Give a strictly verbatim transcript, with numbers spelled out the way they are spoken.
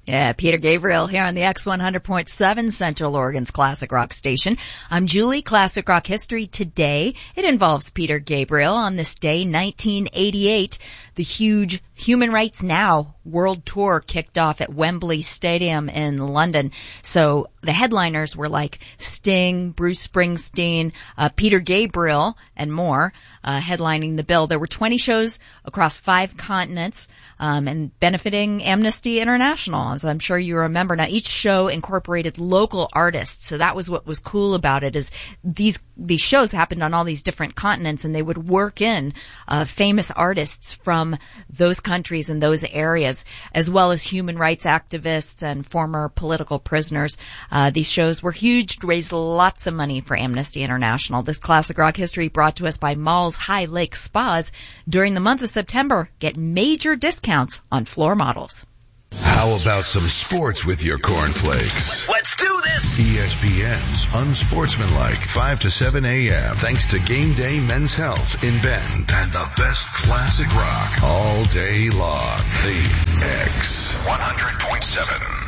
Yeah, Peter Gabriel here on the X one hundred point seven Central Oregon's Classic Rock station. I'm Julie. Classic Rock history today. It involves Peter Gabriel. On this day, nineteen eighty-eight, the huge Human Rights Now World Tour kicked off at Wembley Stadium in London. So the headliners were like Sting, Bruce Springsteen, uh, Peter Gabriel, and more, uh, headlining the bill. There were twenty shows across five continents, um, and benefiting Amnesty International, as I'm sure you remember. Now, each show incorporated local artists, so that was what was cool about it, is these these shows happened on all these different continents, and they would work in uh, famous artists from those countries and those areas, as well as human rights activists and former political prisoners. Uh, these shows were huge, raised lots of money for Amnesty International. This Classic Rock history brought to us by Malls High Lake Spas. During the month of September, get major discounts on floor models. How about some sports with your cornflakes? Let's do this! E S P N's Unsportsmanlike, five to seven a.m. Thanks to Game Day Men's Health in Bend and the best classic rock all day long. The X one hundred point seven.